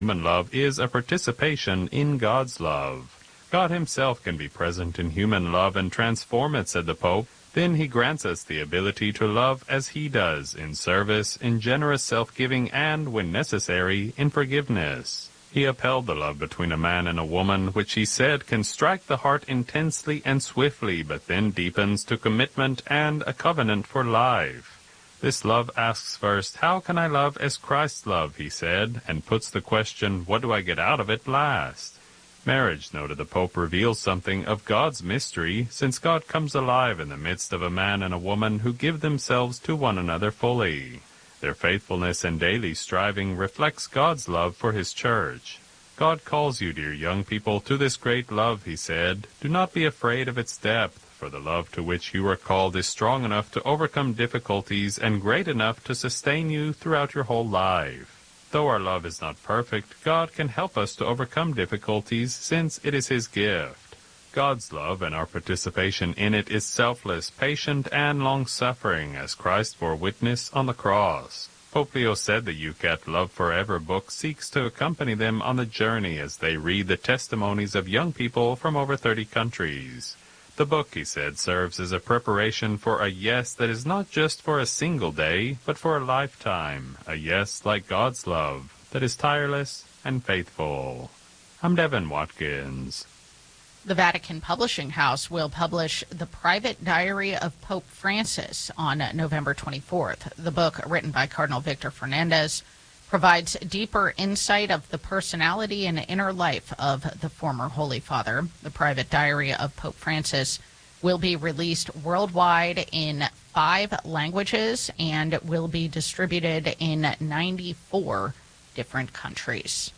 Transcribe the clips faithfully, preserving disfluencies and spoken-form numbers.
Human love is a participation in God's love. God himself can be present in human love and transform it, said the Pope. Then he grants us the ability to love as he does, in service, in generous self-giving, and, when necessary, in forgiveness. He upheld the love between a man and a woman, which he said can strike the heart intensely and swiftly, but then deepens to commitment and a covenant for life. This love asks first, how can I love as Christ loved, he said, and puts the question, what do I get out of it, last? Marriage, noted the Pope, reveals something of God's mystery, since God comes alive in the midst of a man and a woman who give themselves to one another fully. Their faithfulness and daily striving reflects God's love for his church. God calls you, dear young people, to this great love, he said. Do not be afraid of its depth, for the love to which you are called is strong enough to overcome difficulties and great enough to sustain you throughout your whole life. Though our love is not perfect, God can help us to overcome difficulties since it is his gift. God's love and our participation in it is selfless, patient, and long-suffering, as Christ bore witness on the cross. Pope Leo said the Yucat Love Forever book seeks to accompany them on the journey as they read the testimonies of young people from over thirty countries. The book, he said, serves as a preparation for a yes that is not just for a single day, but for a lifetime, a yes like God's love, that is tireless and faithful. I'm Devin Watkins. The Vatican Publishing House will publish The Private Diary of Pope Francis on November twenty-fourth. The book, written by Cardinal Victor Fernandez, provides deeper insight of the personality and inner life of the former Holy Father. The Private Diary of Pope Francis will be released worldwide in five languages and will be distributed in ninety-four different countries.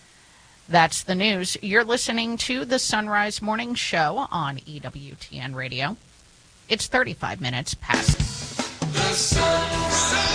That's the news. You're listening to the Sunrise Morning Show on E W T N Radio. It's thirty-five minutes past. The Sunrise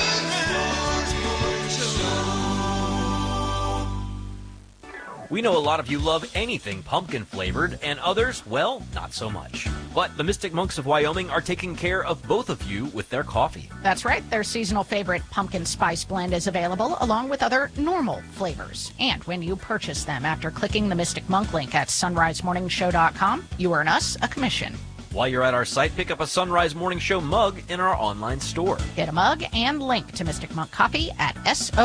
We know a lot of you love anything pumpkin-flavored, and others, well, not so much. But the Mystic Monks of Wyoming are taking care of both of you with their coffee. That's right. Their seasonal favorite pumpkin spice blend is available, along with other normal flavors. And when you purchase them after clicking the Mystic Monk link at sunrise morning show dot com, you earn us a commission. While you're at our site, pick up a Sunrise Morning Show mug in our online store. Get a mug and link to Mystic Monk Coffee at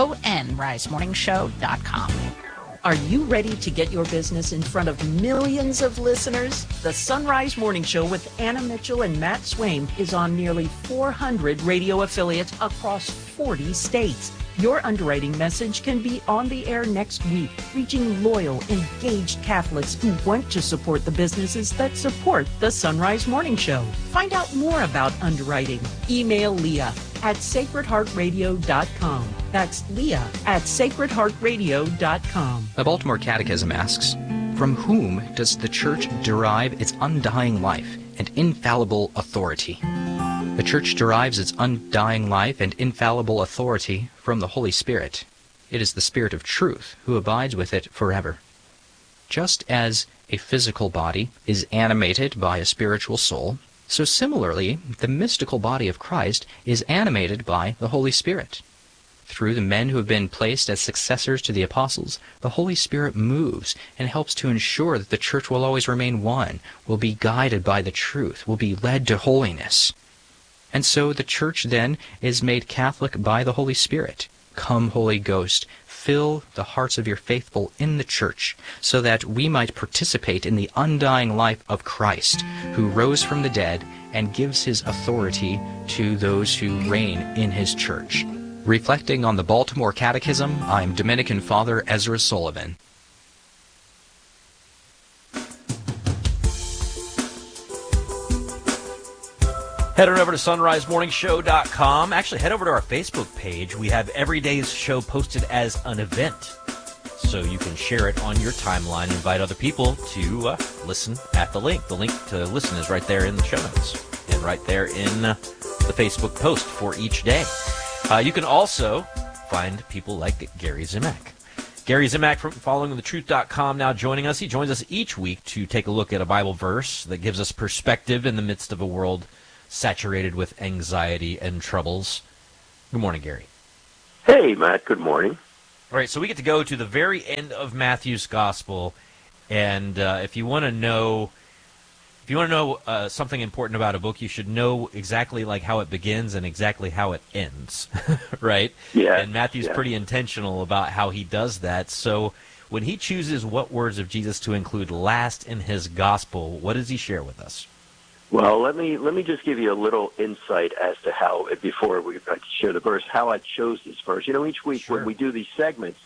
sunrise morning show dot com. Are you ready to get your business in front of millions of listeners? The Sunrise Morning Show with Anna Mitchell and Matt Swaim is on nearly four hundred radio affiliates across forty states. Your underwriting message can be on the air next week, reaching loyal, engaged Catholics who want to support the businesses that support the Sunrise Morning Show. Find out more about underwriting. Email Leah at sacred heart radio dot com. That's Leah at sacred heart radio dot com. The Baltimore Catechism asks, from whom does the Church derive its undying life and infallible authority? The Church derives its undying life and infallible authority from the Holy Spirit. It is the Spirit of truth who abides with it forever. Just as a physical body is animated by a spiritual soul, so similarly, the mystical body of Christ is animated by the Holy Spirit. Through the men who have been placed as successors to the apostles, the Holy Spirit moves and helps to ensure that the Church will always remain one, will be guided by the truth, will be led to holiness. And so the Church then is made Catholic by the Holy Spirit. Come, Holy Ghost, fill the hearts of your faithful in the Church, so that we might participate in the undying life of Christ, who rose from the dead and gives his authority to those who reign in his Church. Reflecting on the Baltimore Catechism, I'm Dominican Father Ezra Sullivan. Head on over to sunrise morning show dot com. Actually, head over to our Facebook page. We have every day's show posted as an event, so you can share it on your timeline and invite other people to uh, listen at the link. The link to listen is right there in the show notes and right there in uh, the Facebook post for each day. Uh, you can also find people like Gary Zimak. Gary Zimak from following the truth dot com now joining us. He joins us each week to take a look at a Bible verse that gives us perspective in the midst of a world saturated with anxiety and troubles. Good morning, Gary. Hey, Matt. Good morning. All right, so we get to go to the very end of Matthew's Gospel, and uh, if you want to know, if you want to know uh, something important about a book, you should know exactly like how it begins and exactly how it ends, right? Yeah. And Matthew's yeah. pretty intentional about how he does that. So when he chooses what words of Jesus to include last in his Gospel, what does he share with us? Well, let me let me just give you a little insight as to how, before we share the verse, how I chose this verse. You know, each week Sure. when we do these segments,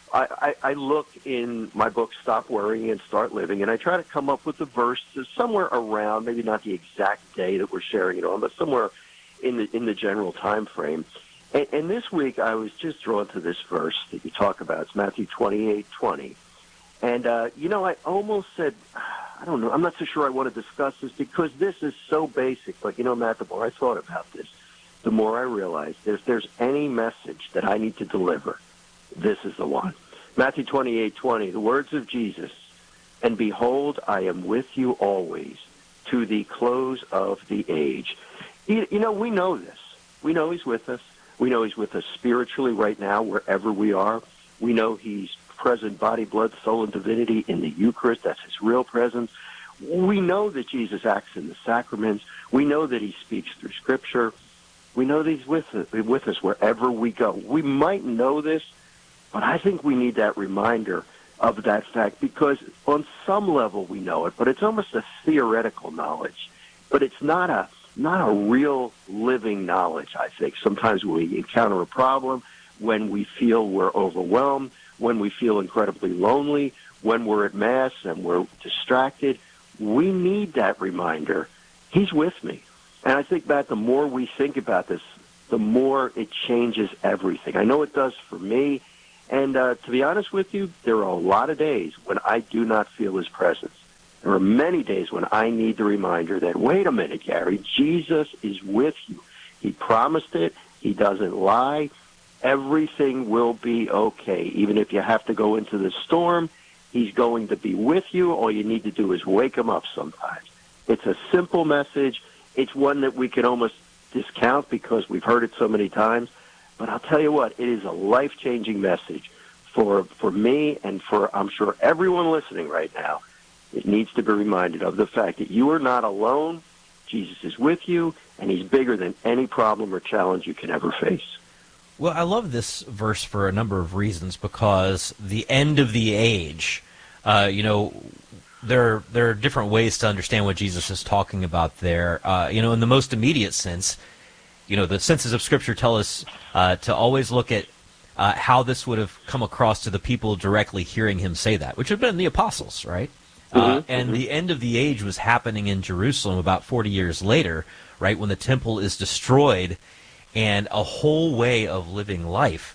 I, I, I look in my book, Stop Worrying and Start Living, and I try to come up with a verse that's somewhere around, maybe not the exact day that we're sharing it on, but somewhere in the in the general time frame. And, and this week, I was just drawn to this verse that you talk about. It's Matthew twenty-eight twenty. And, uh, you know, I almost said, I don't know, I'm not so sure I want to discuss this because this is so basic. But, you know, Matt, the more I thought about this, the more I realized if there's any message that I need to deliver, this is the one. Matthew twenty-eight twenty, the words of Jesus, and behold, I am with you always to the close of the age. You, you know, we know this. We know he's with us. We know he's with us spiritually right now, wherever we are. We know he's present, body, blood, soul, and divinity in the Eucharist. That's his real presence. We know that Jesus acts in the sacraments. We know that he speaks through Scripture. We know that he's with us, with us wherever we go. We might know this, but I think we need that reminder of that fact because on some level we know it, but it's almost a theoretical knowledge. But it's not a not a real living knowledge, I think. Sometimes when we encounter a problem, when we feel we're overwhelmed, when we feel incredibly lonely, when we're at Mass and we're distracted, we need that reminder. He's with me. And I think that the more we think about this, the more it changes everything. I know it does for me. And uh, to be honest with you, there are a lot of days when I do not feel his presence. There are many days when I need the reminder that, wait a minute, Gary, Jesus is with you. He promised it. He doesn't lie. Everything will be okay. Even if you have to go into the storm, he's going to be with you. All you need to do is wake him up sometimes. It's a simple message. It's one that we can almost discount because we've heard it so many times. But I'll tell you what, it is a life-changing message for for me and for, I'm sure, everyone listening right now. It needs to be reminded of the fact that you are not alone. Jesus is with you, and he's bigger than any problem or challenge you can ever face. Well, I love this verse for a number of reasons because the end of the age, uh, you know, there, there are different ways to understand what Jesus is talking about there. Uh, you know, in the most immediate sense, you know, the senses of Scripture tell us uh, to always look at uh, how this would have come across to the people directly hearing him say that, which have been the apostles, right? Uh, Mm-hmm, and mm-hmm. the end of the age was happening in Jerusalem about forty years later, right, when the temple is destroyed and a whole way of living life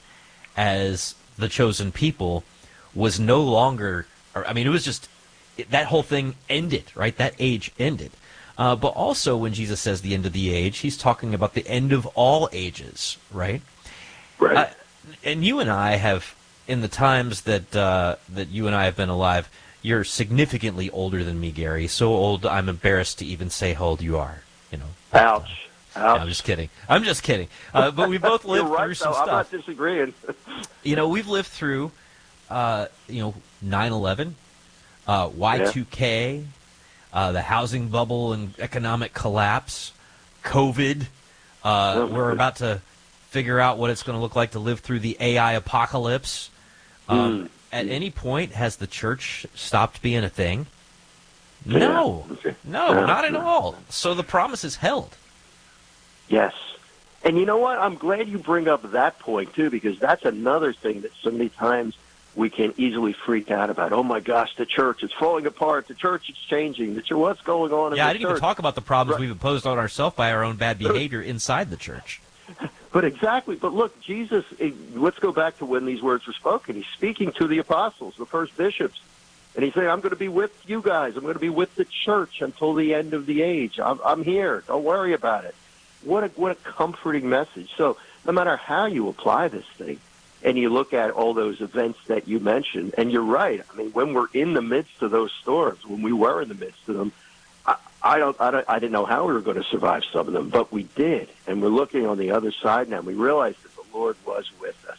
as the chosen people was no longer, or, I mean, it was just, it, that whole thing ended, right? That age ended. Uh, but also when Jesus says the end of the age, he's talking about the end of all ages, right? Right. Uh, and you and I have, in the times that uh, that you and I have been alive, you're significantly older than me, Gary. So old, I'm embarrassed to even say how old you are. You know. Ouch. Uh, Ouch. no, I'm just kidding. I'm just kidding. Uh, but we both lived You're right, through some though. stuff. I'm not disagreeing. You know, we've lived through, uh, you know, nine eleven, uh, Y two K, uh, the housing bubble and economic collapse, COVID. Uh, Oh, we're good. about to figure out what it's going to look like to live through the A I apocalypse. Um, Mm. At any point, has the church stopped being a thing? Yeah. No. Okay. No, Yeah. not at all. So the promise is held. Yes. And you know what? I'm glad you bring up that point, too, because that's another thing that so many times we can easily freak out about. Oh, my gosh, the church is falling apart. The church is changing. The church, what's going on in Yeah, the I didn't church? even talk about the problems Right. we've imposed on ourselves by our own bad behavior inside the church. But exactly. But look, Jesus, eh, let's go back to when these words were spoken. He's speaking to the apostles, the first bishops. And he's saying, I'm going to be with you guys. I'm going to be with the church until the end of the age. I'm, I'm here. Don't worry about it. What a, what a comforting message. So no matter how you apply this thing, and you look at all those events that you mentioned, and you're right. I mean, when we're in the midst of those storms, when we were in the midst of them, I, I don't, I don't, I didn't know how we were going to survive some of them, but we did. And we're looking on the other side now. We realized that the Lord was with us.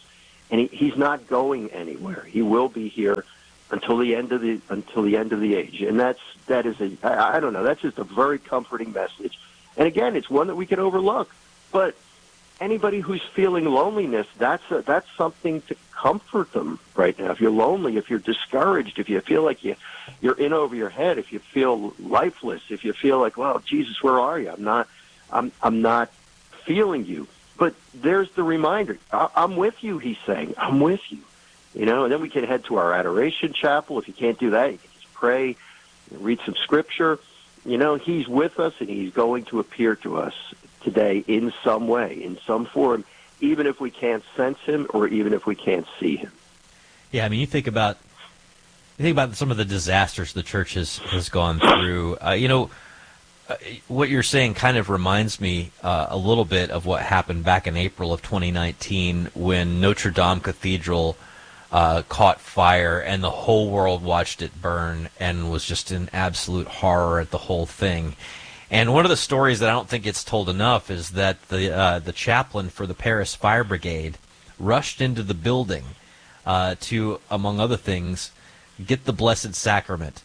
and he, he's not going anywhere. He will be here until the end of the until the end of the age, and that's that is a I, I don't know. That's just a very comforting message. And again, it's one that we can overlook. But anybody who's feeling loneliness, that's a, that's something to comfort them right now. If you're lonely, if you're discouraged, if you feel like you you're in over your head, if you feel lifeless, if you feel like, well, Jesus, where are you? I'm not I'm I'm not feeling you. But there's the reminder. I, I'm with you. He's saying, I'm with you. You know, and then we can head to our adoration chapel. If you can't do that, you can just pray, read some scripture. You know, he's with us, and he's going to appear to us today in some way, in some form, even if we can't sense him or even if we can't see him. Yeah, I mean, you think about you think about some of the disasters the church has, has gone through. Uh, you know, uh, what you're saying kind of reminds me uh, a little bit of what happened back in April of twenty nineteen when Notre Dame Cathedral Uh, caught fire, and the whole world watched it burn and was just in absolute horror at the whole thing. And one of the stories that I don't think gets told enough is that the uh, the chaplain for the Paris Fire Brigade rushed into the building uh, to, among other things, get the Blessed Sacrament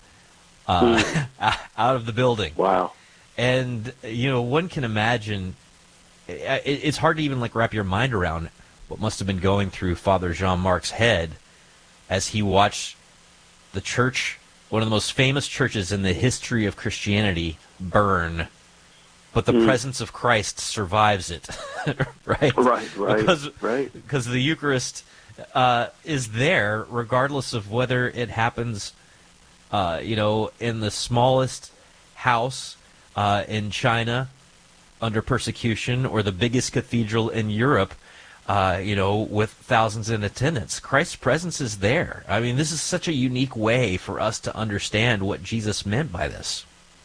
uh, out of the building. Wow. And, you know, one can imagine, it, it's hard to even like wrap your mind around what must have been going through Father Jean-Marc's head as he watched the church, one of the most famous churches in the history of Christianity, burn, but the mm. presence of Christ survives it, right? Right, right, because, right. Because the Eucharist uh, is there regardless of whether it happens, uh, you know, in the smallest house uh, in China under persecution or the biggest cathedral in Europe. Uh, you know, with thousands in attendance. Christ's presence is there. I mean, this is such a unique way for us to understand what Jesus meant by this.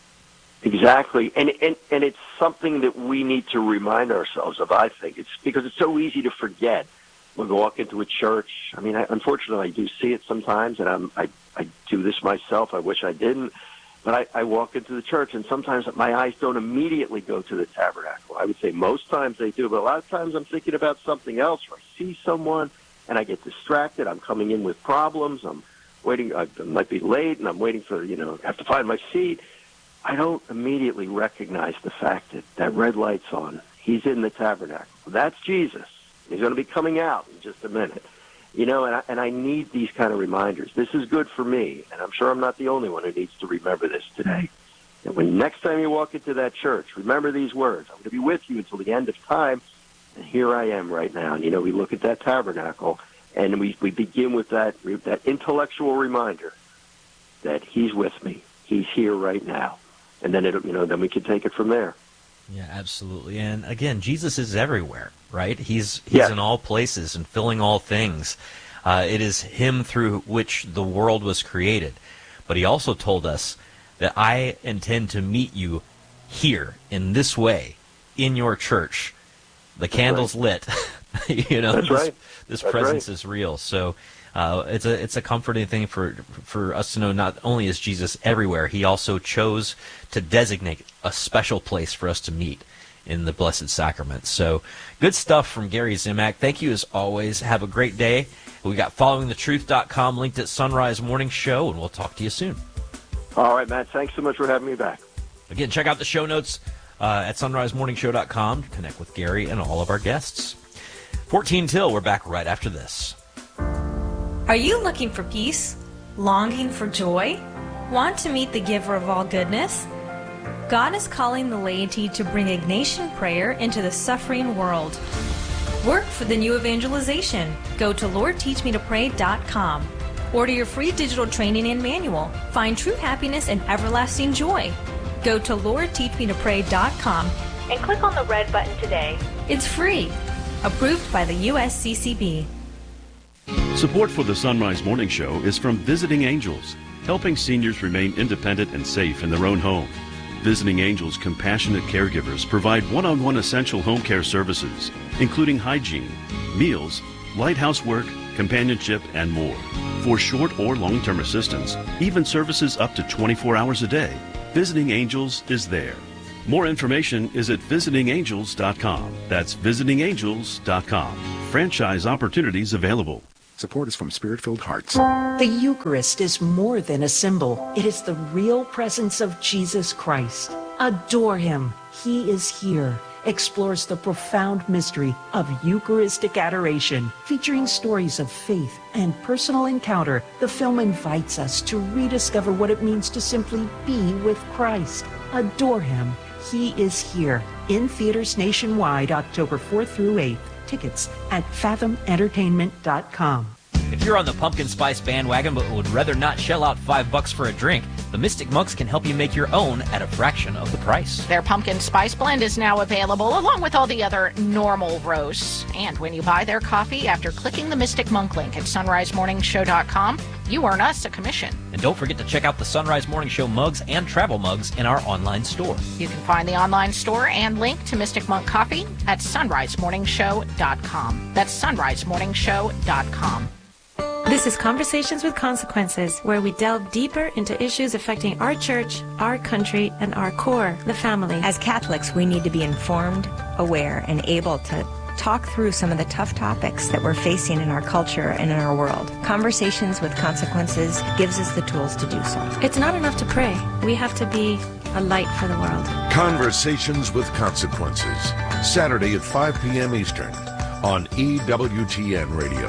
Exactly. And, and, and it's something that we need to remind ourselves of, I think. It's because it's so easy to forget when we walk into a church. I mean, I, unfortunately, I do see it sometimes, and I'm, I, I do this myself. I wish I didn't. But I, I walk into the church, and sometimes my eyes don't immediately go to the tabernacle. I would say most times they do, but a lot of times I'm thinking about something else, or I see someone, and I get distracted. I'm coming in with problems. I'm waiting. I might be late, and I'm waiting for, you know, I have to find my seat. I don't immediately recognize the fact that that red light's on. He's in the tabernacle. That's Jesus. He's going to be coming out in just a minute. You know, and I, and I need these kind of reminders. This is good for me, and I'm sure I'm not the only one who needs to remember this today. And when next time you walk into that church, remember these words. I'm going to be with you until the end of time, and here I am right now. And, you know, we look at that tabernacle, and we, we begin with that that intellectual reminder that he's with me. He's here right now. And then, it, you know, then we can take it from there. Yeah, absolutely. And again, Jesus is everywhere, right? He's he's yes. in all places and filling all things. Uh, it is him through which the world was created. But he also told us that I intend to meet you here in this way, in your church. The That's candle's right. lit. you know, That's this, right. this That's presence right. is real. So uh, it's a it's a comforting thing for for us to know. Not only is Jesus everywhere, he also chose to designate a special place for us to meet in the Blessed Sacrament. So good stuff from Gary Zimak. Thank you as always. Have a great day. We got following the truth dot com linked at Sunrise Morning Show, and we'll talk to you soon. All right, Matt. Thanks so much for having me back. Again, check out the show notes uh, at sunrise morning show dot com to connect with Gary and all of our guests. fourteen till, we're back right after this. Are you looking for peace? Longing for joy? Want to meet the giver of all goodness? God is calling the laity to bring Ignatian prayer into the suffering world. Work for the new evangelization. Go to lord teach me to pray dot com. Order your free digital training and manual. Find true happiness and everlasting joy. Go to lord teach me to pray dot com and click on the red button today. It's free. Approved by the U S C C B. Support for the Sunrise Morning Show is from Visiting Angels, helping seniors remain independent and safe in their own home. Visiting Angels compassionate caregivers provide one-on-one essential home care services, including hygiene, meals, light housework, companionship, and more. For short or long-term assistance, even services up to twenty-four hours a day, Visiting Angels is there. More information is at visiting angels dot com. That's visiting angels dot com. Franchise opportunities available. Support is from Spirit-Filled Hearts. The Eucharist is more than a symbol. It is the real presence of Jesus Christ. Adore him. He is here. Explores the profound mystery of Eucharistic adoration. Featuring stories of faith and personal encounter, the film invites us to rediscover what it means to simply be with Christ. Adore him. He is here. In theaters nationwide, October fourth through eighth. Tickets at fathom entertainment dot com. If you're on the pumpkin spice bandwagon but would rather not shell out five bucks for a drink, the Mystic Monks can help you make your own at a fraction of the price. Their pumpkin spice blend is now available along with all the other normal roasts. And when you buy their coffee after clicking the Mystic Monk link at sunrise morning show dot com, you earn us a commission. And don't forget to check out the Sunrise Morning Show mugs and travel mugs in our online store. You can find the online store and link to Mystic Monk Coffee at sunrise morning show dot com. That's sunrise morning show dot com. This is Conversations with Consequences, where we delve deeper into issues affecting our church, our country, and our core, the family. As Catholics, we need to be informed, aware, and able to talk through some of the tough topics that we're facing in our culture and in our world. Conversations with Consequences gives us the tools to do so. It's not enough to pray. We have to be a light for the world. Conversations with Consequences, Saturday at five p.m. Eastern on E W T N Radio.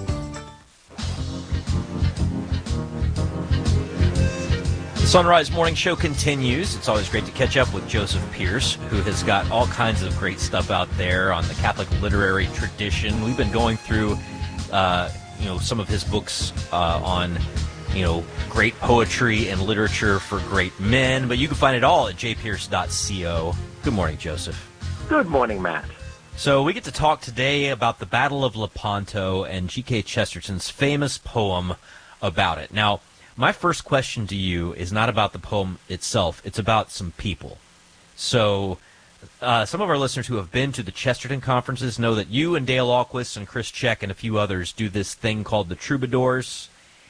The Sunrise Morning Show continues. It's always great to catch up with Joseph Pearce, who has got all kinds of great stuff out there on the Catholic literary tradition. We've been going through, uh, you know, some of his books uh, on, you know, great poetry and literature for great men, but you can find it all at j pearce dot co. Good morning, Joseph. Good morning, Matt. So we get to talk today about the Battle of Lepanto and G K Chesterton's famous poem about it. Now, my first question to you is not about the poem itself. It's about some people. So uh, some of our listeners who have been to the Chesterton conferences know that you and Dale Ahlquist and Chris Check and a few others do this thing called the Troubadours,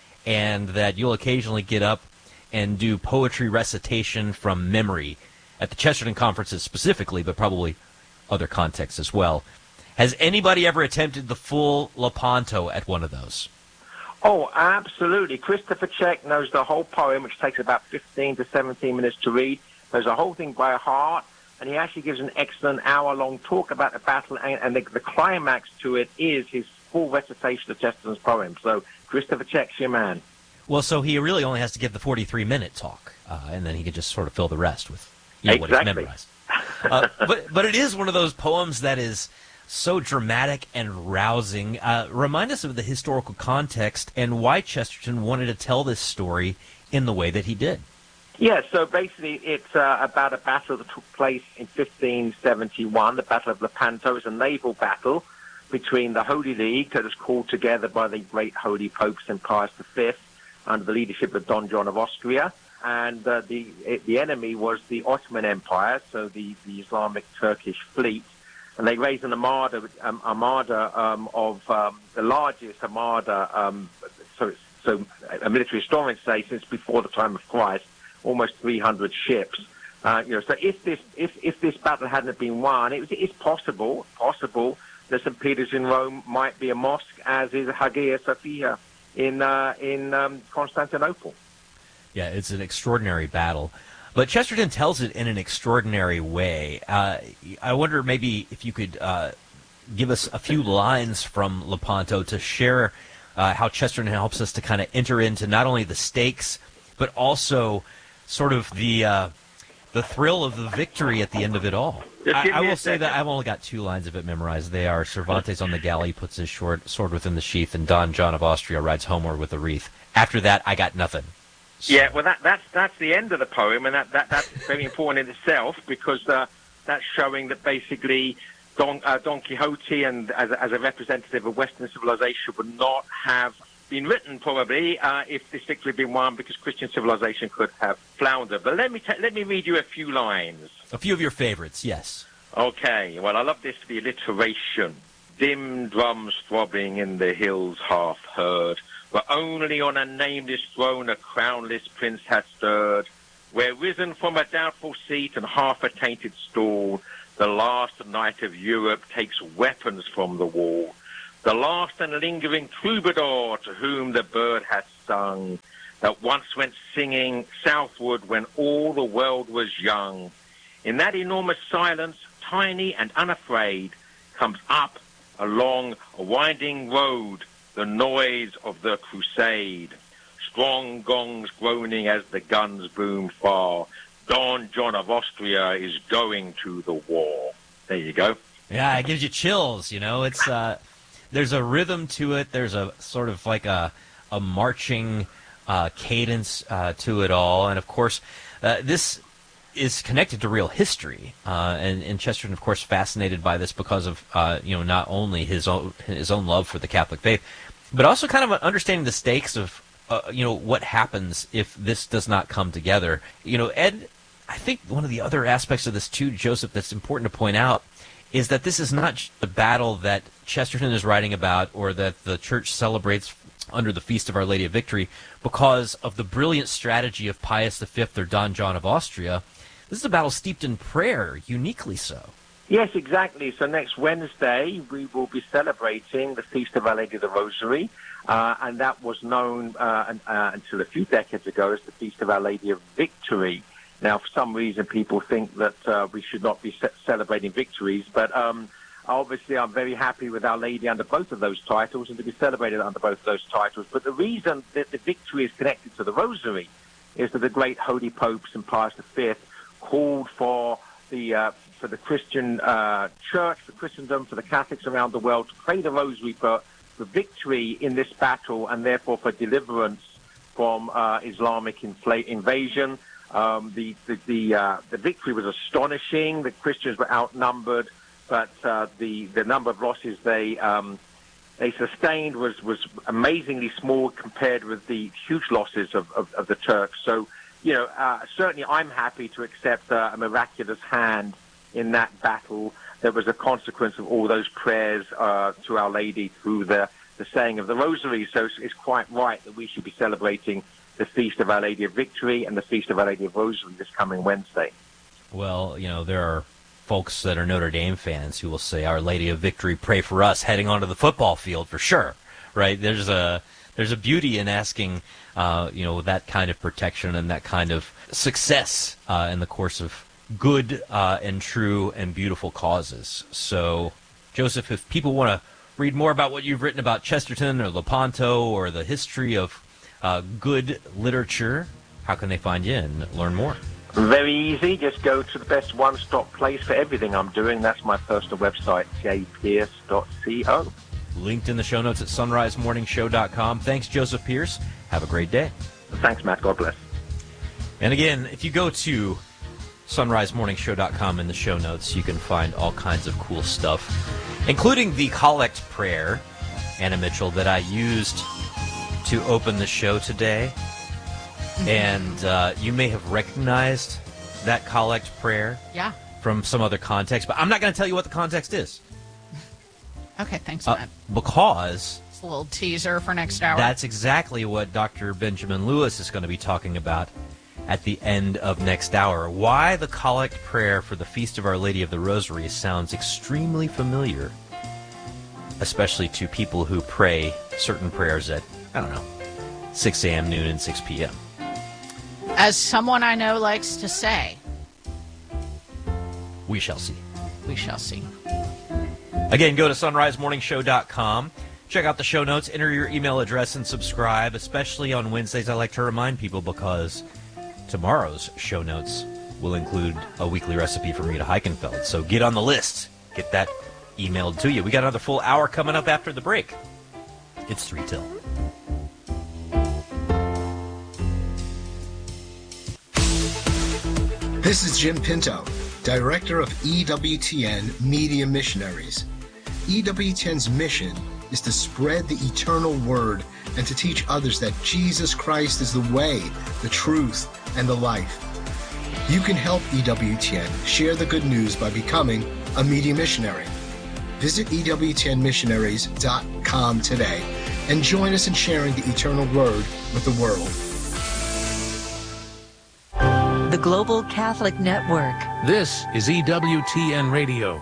and that you'll occasionally get up and do poetry recitation from memory at the Chesterton conferences specifically, but probably other contexts as well. Has anybody ever attempted the full Lepanto at one of those? Oh, absolutely. Christopher Check knows the whole poem, which takes about fifteen to seventeen minutes to read. Knows the whole thing by heart, and he actually gives an excellent hour-long talk about the battle, and, and the, the climax to it is his full recitation of Chesterton's poem. So Christopher Check's your man. Well, so he really only has to give the forty-three minute talk, uh, and then he could just sort of fill the rest with you know, exactly. what he's memorized. uh, but, but it is one of those poems that is so dramatic and rousing. Uh, remind us of the historical context and why Chesterton wanted to tell this story in the way that he did. Yeah, so basically it's uh, about a battle that took place in fifteen seventy-one, the Battle of Lepanto. Is a naval battle between the Holy League that was called together by the great Holy Pope Saint Pius the Fifth under the leadership of Don John of Austria. And uh, the the enemy was the Ottoman Empire, so the, the Islamic Turkish fleet. And they raised an armada, um, armada um, of um, the largest armada, um, so, so a military historian say, since before the time of Christ, almost three hundred ships. Uh, you know, so if this if, if this battle hadn't been won, it was, it's possible possible that Saint Peter's in Rome might be a mosque, as is Hagia Sophia in uh, in um, Constantinople. Yeah, it's an extraordinary battle. But Chesterton tells it in an extraordinary way. Uh, I wonder maybe if you could uh, give us a few lines from Lepanto to share uh, how Chesterton helps us to kind of enter into not only the stakes, but also sort of the uh, the thrill of the victory at the end of it all. I, I will say that I've only got two lines of it memorized. They are Cervantes on the galley puts his short sword within the sheath, and Don John of Austria rides homeward with a wreath. After that, I got nothing. Yeah, well, that, that's that's the end of the poem, and that, that that's very important in itself, because uh, that's showing that basically Don, uh, Don Quixote, and as a, as a representative of Western civilization, would not have been written probably uh, if this victory had been won, because Christian civilization could have floundered. But let me ta- let me read you a few lines. A few of your favorites, yes. Okay. Well, I love this for the alliteration. Dim drums throbbing in the hills half heard. But only on a nameless throne a crownless prince had stirred. where risen from a doubtful seat and half a tainted stall, the last knight of Europe takes weapons from the wall. The last and lingering troubadour to whom the bird has sung, that once went singing southward when all the world was young. In that enormous silence, tiny and unafraid, comes up along a winding road the noise of the crusade. Strong gongs groaning as the guns boom far. Don John of Austria is going to the war. There you go. Yeah, it gives you chills, you know. It's uh, there's a rhythm to it. There's a sort of like a, a marching uh, cadence uh, to it all. And, of course, uh, this is connected to real history. Uh, and, and Chesterton, of course, fascinated by this because of, uh, you know, not only his own, his own love for the Catholic faith, but also kind of understanding the stakes of, uh, you know, what happens if this does not come together. You know, Ed, I think one of the other aspects of this, too, Joseph, that's important to point out is that this is not just a battle that Chesterton is writing about or that the church celebrates under the Feast of Our Lady of Victory because of the brilliant strategy of Pius the Fifth or Don John of Austria. This is a battle steeped in prayer, uniquely so. Yes, exactly. So next Wednesday, we will be celebrating the Feast of Our Lady of the Rosary, uh, and that was known uh, uh, until a few decades ago as the Feast of Our Lady of Victory. Now, for some reason, people think that uh, we should not be ce- celebrating victories, but um, obviously I'm very happy with Our Lady under both of those titles and to be celebrated under both of those titles. But the reason that the victory is connected to the Rosary is that the great Holy Pope, Saint Pius the Fifth, called for the uh, for the Christian uh, church, for Christendom, for the Catholics around the world to pray the Rosary for, for victory in this battle and therefore for deliverance from uh, Islamic infl- invasion. Um, the the the, uh, the victory was astonishing. The Christians were outnumbered, but uh, the the number of losses they um, they sustained was was amazingly small compared with the huge losses of, of, of the Turks. So, you know, uh, certainly I'm happy to accept uh, a miraculous hand in that battle. That was a consequence of all those prayers uh, to Our Lady through the, the saying of the Rosary. So it's, it's quite right that we should be celebrating the Feast of Our Lady of Victory and the Feast of Our Lady of Rosary this coming Wednesday. Well, you know, there are folks that are Notre Dame fans who will say, Our Lady of Victory, pray for us heading onto the football field for sure, right? There's a there's a beauty in asking, uh, you know, that kind of protection and that kind of success uh, in the course of good uh, and true and beautiful causes. So, Joseph, if people want to read more about what you've written about Chesterton or Lepanto or the history of uh, good literature, how can they find you and learn more? Very easy. Just go to the best one-stop place for everything I'm doing. That's my personal website, j pierce dot co. Linked in the show notes at sunrise morning show dot com. Thanks, Joseph Pierce. Have a great day. Thanks, Matt. God bless. And again, if you go to sunrise morning show dot com in the show notes, you can find all kinds of cool stuff, including the collect prayer, Anna Mitchell, that I used to open the show today. And uh, you may have recognized that collect prayer Yeah. from some other context, but I'm not going to tell you what the context is. Okay, thanks, Uh, Matt. because It's a little teaser for next hour. that's exactly what Doctor Benjamin Lewis is going to be talking about at the end of next hour. Why the collect prayer for the Feast of Our Lady of the Rosary sounds extremely familiar, especially to people who pray certain prayers at, I don't know, six a.m., noon, and six p.m. As someone I know likes to say, We shall see. we shall see. Again, go to sunrise morning show dot com. Check out the show notes, enter your email address, and subscribe. Especially on Wednesdays, I like to remind people because tomorrow's show notes will include a weekly recipe from Rita Heichenfeld. So get on the list. Get that emailed to you. We got another full hour coming up after the break. It's three till. This is Jim Pinto, Director of E W T N Media Missionaries. E W T N's mission is to spread the eternal word and to teach others that Jesus Christ is the way, the truth, and the life. You can help E W T N share the good news by becoming a media missionary. Visit E W T N missionaries dot com today and join us in sharing the eternal word with the world. the Global Catholic Network. This is E W T N Radio.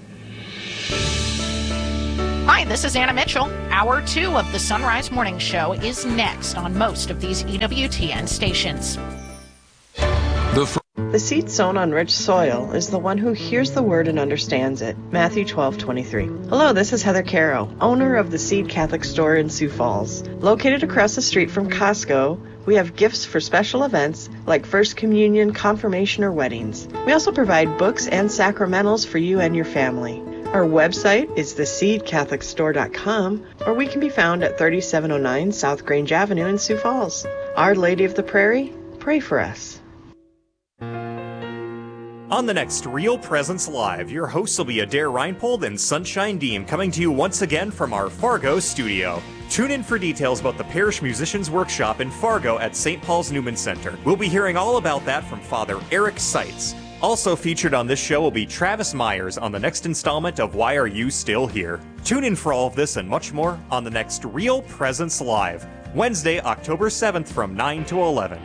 Hi, this is Anna Mitchell. Hour two of the Sunrise Morning Show is next on most of these E W T N stations. The, fr- the seed sown on rich soil is the one who hears the word and understands it. Matthew twelve twenty-three. Hello, this is Heather Caro, owner of the Seed Catholic Store in Sioux Falls. Located across the street from Costco, we have gifts for special events like First Communion, Confirmation, or weddings. We also provide books and sacramentals for you and your family. Our website is the seed catholic store dot com, or we can be found at thirty-seven oh nine South Grange Avenue in Sioux Falls. Our Lady of the Prairie, pray for us. On the next Real Presence Live, your hosts will be Adair Reinpold and Sunshine Deem, coming to you once again from our Fargo studio. Tune in for details about the Parish Musicians Workshop in Fargo at Saint Paul's Newman Center. We'll be hearing all about that from Father Eric Seitz. Also featured on this show will be Travis Myers on the next installment of Why Are You Still Here? Tune in for all of this and much more on the next Real Presence Live, Wednesday, October seventh from nine to eleven.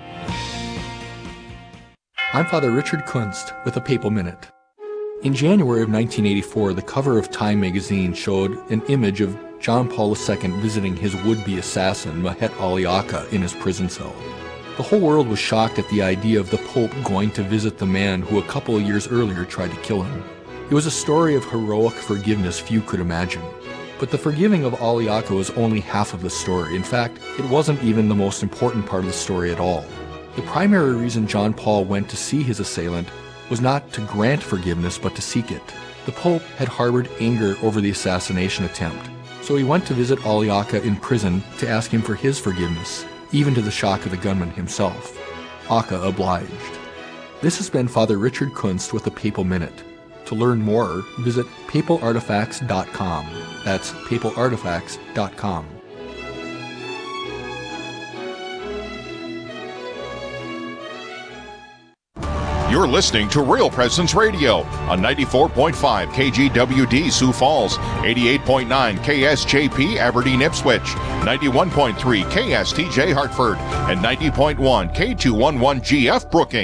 I'm Father Richard Kunst with a Papal Minute. In January of nineteen eighty-four, the cover of Time magazine showed an image of John Paul the Second visiting his would-be assassin, Mahet Aliaka, in his prison cell. The whole world was shocked at the idea of the Pope going to visit the man who a couple of years earlier tried to kill him. It was a story of heroic forgiveness few could imagine. But the forgiving of Aliaka was only half of the story. In fact, it wasn't even the most important part of the story at all. The primary reason John Paul went to see his assailant was not to grant forgiveness, but to seek it. The Pope had harbored anger over the assassination attempt, so he went to visit Aliaka in prison to ask him for his forgiveness, even to the shock of the gunman himself. Aka obliged. This has been Father Richard Kunst with the Papal Minute. To learn more, visit papal artifacts dot com. That's papal artifacts dot com. You're listening to Real Presence Radio on ninety-four point five K G W D Sioux Falls, eighty-eight point nine K S J P Aberdeen Ipswich, ninety-one point three K S T J Hartford, and ninety point one K two eleven G F Brookings.